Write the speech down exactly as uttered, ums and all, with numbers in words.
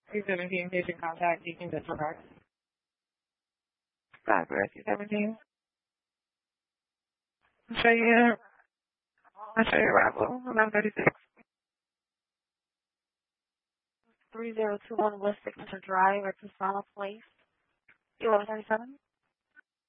three seventeen, patient contact, Deacon Dental Practice. five for S U seventeen. I'll show you, I'll show you arrival, eleven thirty-six. three zero two one West Signature Drive at Tucson Place, eleven thirty-seven.